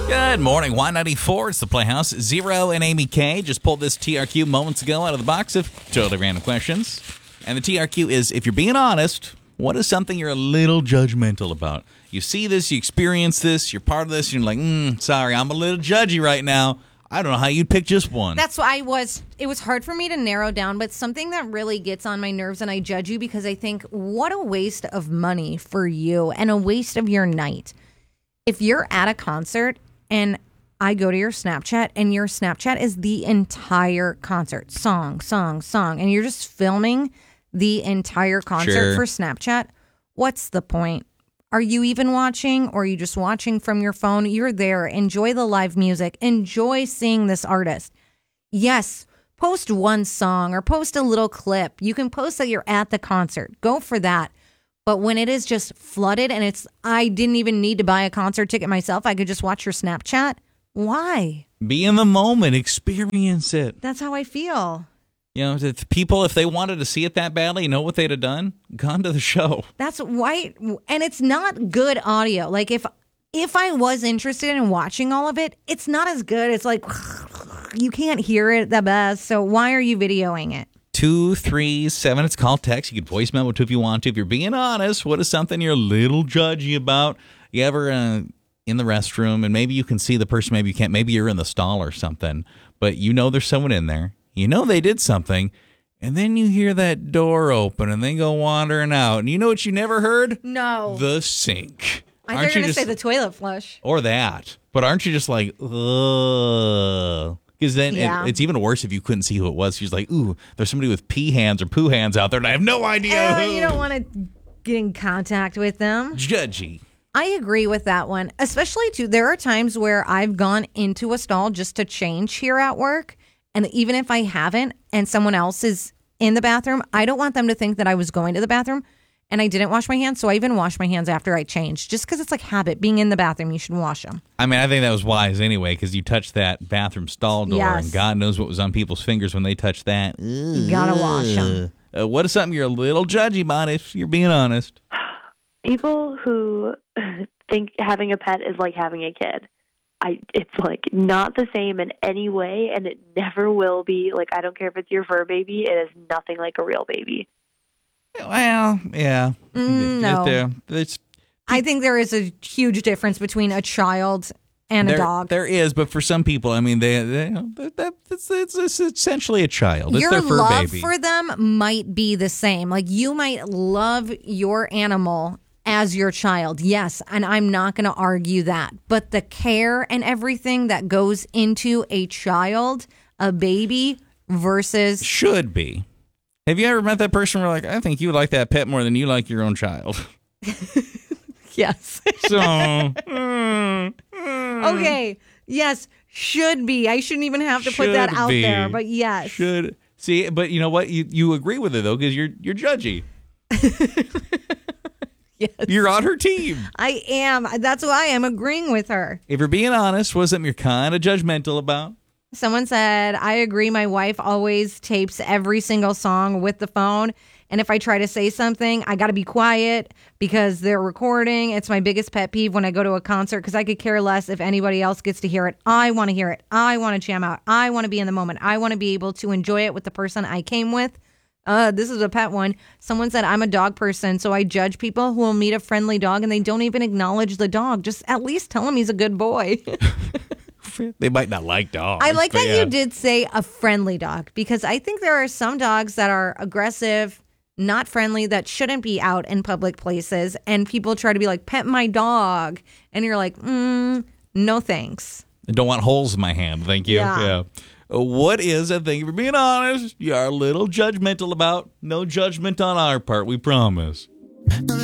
Good morning, Y94. It's the Playhouse. Zero and Amy K just pulled this TRQ moments ago out of the box of totally random questions. And the TRQ is, if you're being honest, what is something you're a little judgmental about? You see this, you experience this, you're part of this, and you're like, sorry, I'm a little judgy right now. I don't know how you'd pick just one. That's why it was hard for me to narrow down, but something that really gets on my nerves, and I judge you because I think, what a waste of money for you and a waste of your night. If you're at a concert and I go to your Snapchat and your Snapchat is the entire concert, song, and you're just filming the entire concert for Snapchat, what's the point? Are you even watching, or are you just watching from your phone? You're there. Enjoy the live music. Enjoy seeing this artist. Yes, post one song or post a little clip. You can post that you're at the concert. Go for that. But when it is just flooded and I didn't even need to buy a concert ticket myself, I could just watch your Snapchat. Why? Be in the moment. Experience it. That's how I feel. You know, if they wanted to see it that badly, you know what they'd have done? Gone to the show. That's why. And it's not good audio. Like, if I was interested in watching all of it, it's not as good. It's like, you can't hear it the best. So why are you videoing it? 237. It's called text. You can voice memo too if you want to. If you're being honest, what is something you're a little judgy about? You ever in the restroom, and maybe you can see the person, maybe you can't. Maybe you're in the stall or something, but you know there's someone in there. You know they did something, and then you hear that door open, and they go wandering out. And you know what you never heard? No. The sink. I thought you were going to say the toilet flush. Or that. But aren't you just like, ugh? Because then it's even worse if you couldn't see who it was. She's like, ooh, there's somebody with pee hands or poo hands out there, and I have no idea who. You don't want to get in contact with them. Judgy. I agree with that one. Especially, too, there are times where I've gone into a stall just to change here at work. And even if I haven't and someone else is in the bathroom, I don't want them to think that I was going to the bathroom and I didn't wash my hands. So I even wash my hands after I changed, just because it's like habit. Being in the bathroom, you should wash them. I mean, I think that was wise anyway, because you touched that bathroom stall door, and God knows what was on people's fingers when they touched that. You gotta wash them. What is something you're a little judgy about, if you're being honest? People who think having a pet is like having a kid. It's like not the same in any way, and it never will be. Like, I don't care if it's your fur baby. It is nothing like a real baby. Well, yeah. No. I think there is a huge difference between a child and a dog. There is, but for some people, I mean, it's essentially a child. It's your their fur love baby. for them might be the same. Like, you might love your animal as your child, yes, and I'm not going to argue that. But the care and everything that goes into a child, a baby, versus... Should be. Have you ever met that person where like, I think you like that pet more than you like your own child? Yes. So... Okay, yes, should be. I shouldn't even have to put that out there, but yes. Should. See, but you know what? You agree with it, though, because you're judgy. Yes. You're on her team. I am. That's why I'm agreeing with her. If you're being honest, what's something you're kind of judgmental about? Someone said, I agree. My wife always tapes every single song with the phone. And if I try to say something, I got to be quiet because they're recording. It's my biggest pet peeve when I go to a concert, because I could care less if anybody else gets to hear it. I want to hear it. I want to jam out. I want to be in the moment. I want to be able to enjoy it with the person I came with. This is a pet one. Someone said, I'm a dog person, so I judge people who will meet a friendly dog and they don't even acknowledge the dog. Just at least tell him he's a good boy. They might not like dogs. I like that you did say a friendly dog, because I think there are some dogs that are aggressive, not friendly, that shouldn't be out in public places. And people try to be like, pet my dog. And you're like, no thanks. I don't want holes in my hand. Thank you. Yeah. What is a thing, if you're being honest, you are a little judgmental about? No judgment on our part, we promise.